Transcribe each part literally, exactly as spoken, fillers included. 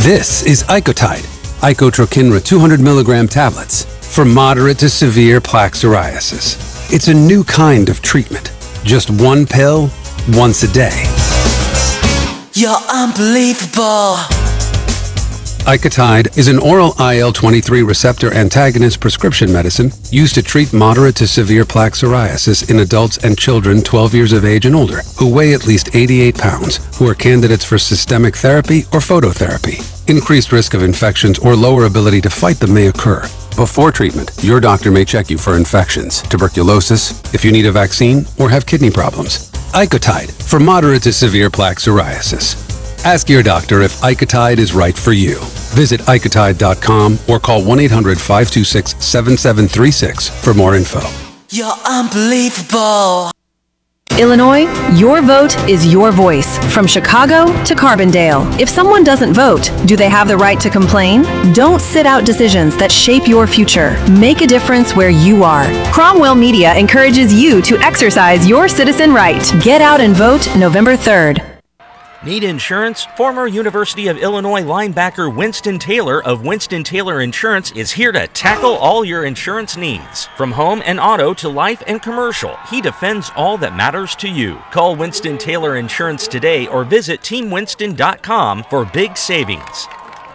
This is Icotide, Icotrokinra two hundred milligram tablets for moderate to severe plaque psoriasis. It's a new kind of treatment. Just one pill, once a day. You're unbelievable. Icotide is an oral I L twenty-three receptor antagonist prescription medicine used to treat moderate to severe plaque psoriasis in adults and children twelve years of age and older who weigh at least eighty-eight pounds, who are candidates for systemic therapy or phototherapy. Increased risk of infections or lower ability to fight them may occur. Before treatment, your doctor may check you for infections, tuberculosis, if you need a vaccine, or have kidney problems. Icotide for moderate to severe plaque psoriasis. Ask your doctor if Icotide is right for you. Visit Icotide dot com or call one eight hundred five two six seven seven three six for more info. You're unbelievable. Illinois, your vote is your voice. From Chicago to Carbondale. If someone doesn't vote, do they have the right to complain? Don't sit out decisions that shape your future. Make a difference where you are. Cromwell Media encourages you to exercise your citizen right. Get out and vote November third. Need insurance? Former University of Illinois linebacker Winston Taylor of Winston Taylor Insurance is here to tackle all your insurance needs. From home and auto to life and commercial, he defends all that matters to you. Call Winston Taylor Insurance today or visit team winston dot com for big savings.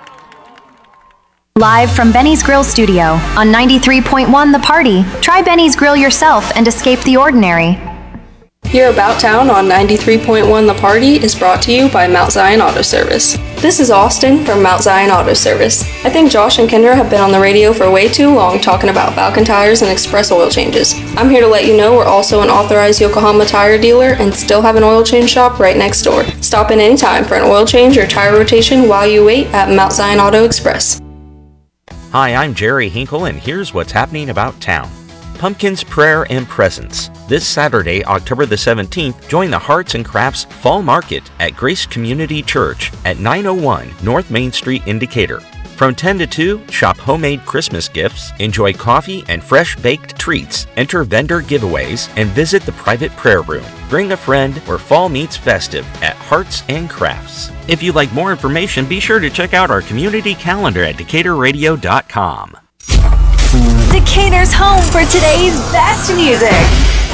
Live from Benny's Grill Studio on ninety-three point one The Party. Try Benny's Grill yourself and escape the ordinary. Here About Town on ninety-three point one The Party is brought to you by Mount Zion Auto Service. This is Austin from Mount Zion Auto Service. I think Josh and Kendra have been on the radio for way too long talking about Falcon tires and express oil changes. I'm here to let you know we're also an authorized Yokohama tire dealer and still have an oil change shop right next door. Stop in anytime for an oil change or tire rotation while you wait at Mount Zion Auto Express. Hi, I'm Jerry Hinkle, and here's what's happening about town. Pumpkins, Prayer, and Presents. This Saturday, October the seventeenth, join the Hearts and Crafts Fall Market at Grace Community Church at nine oh one North Main Street in Decatur. From ten to two, shop homemade Christmas gifts, enjoy coffee and fresh baked treats, enter vendor giveaways, and visit the private prayer room. Bring a friend where fall meets festive at Hearts and Crafts. If you'd like more information, be sure to check out our community calendar at decatur radio dot com. Decatur's home for today's best music.